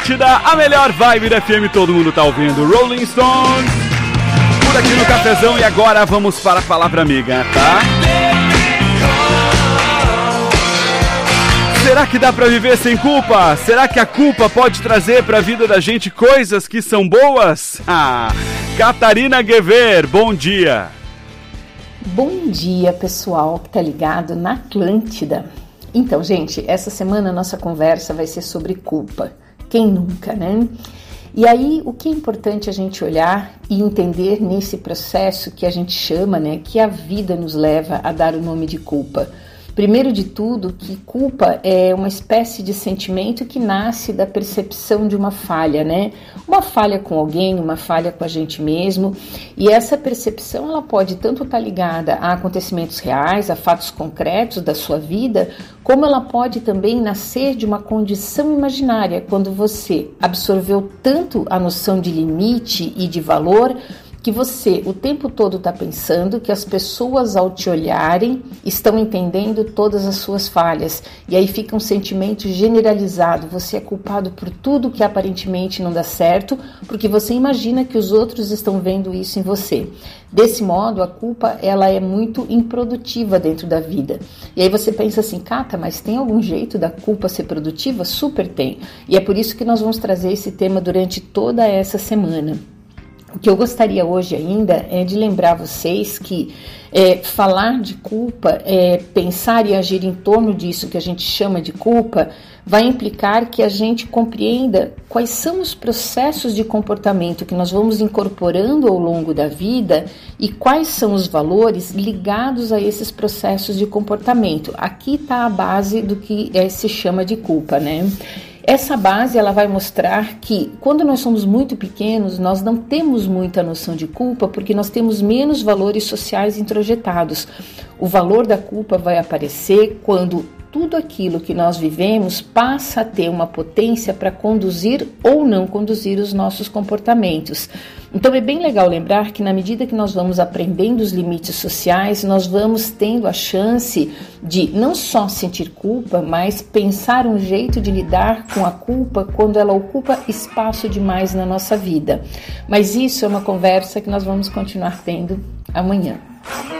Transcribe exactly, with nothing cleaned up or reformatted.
Atlântida, a melhor vibe da F M, todo mundo tá ouvindo Rolling Stones por aqui no Cafezão. E agora vamos para a palavra amiga, tá? Será que dá pra viver sem culpa? Será que a culpa pode trazer pra vida da gente coisas que são boas? Ah, Catarina Guever, bom dia! Bom dia, pessoal que tá ligado na Atlântida. Então, gente, essa semana a nossa conversa vai ser sobre culpa. Quem nunca, né? E aí, o que é importante a gente olhar e entender nesse processo que a gente chama, né, que a vida nos leva a dar o nome de culpa. Primeiro de tudo, que culpa é uma espécie de sentimento que nasce da percepção de uma falha, né? Uma falha com alguém, uma falha com a gente mesmo. E essa percepção, ela pode tanto estar ligada a acontecimentos reais, a fatos concretos da sua vida, como ela pode também nascer de uma condição imaginária, quando você absorveu tanto a noção de limite e de valor, que você o tempo todo está pensando que as pessoas ao te olharem estão entendendo todas as suas falhas. E aí fica um sentimento generalizado, você é culpado por tudo que aparentemente não dá certo, porque você imagina que os outros estão vendo isso em você. Desse modo, a culpa ela é muito improdutiva dentro da vida. E aí você pensa assim, Cata, mas tem algum jeito da culpa ser produtiva? Super tem. E é por isso que nós vamos trazer esse tema durante toda essa semana. O que eu gostaria hoje ainda é de lembrar vocês que é, falar de culpa, é, pensar e agir em torno disso que a gente chama de culpa, vai implicar que a gente compreenda quais são os processos de comportamento que nós vamos incorporando ao longo da vida e quais são os valores ligados a esses processos de comportamento. Aqui está a base do que é, se chama de culpa, né? Essa base ela vai mostrar que quando nós somos muito pequenos, nós não temos muita noção de culpa porque nós temos menos valores sociais introjetados. O valor da culpa vai aparecer quando tudo aquilo que nós vivemos passa a ter uma potência para conduzir ou não conduzir os nossos comportamentos. Então é bem legal lembrar que na medida que nós vamos aprendendo os limites sociais, nós vamos tendo a chance de não só sentir culpa, mas pensar um jeito de lidar com a culpa quando ela ocupa espaço demais na nossa vida. Mas isso é uma conversa que nós vamos continuar tendo amanhã.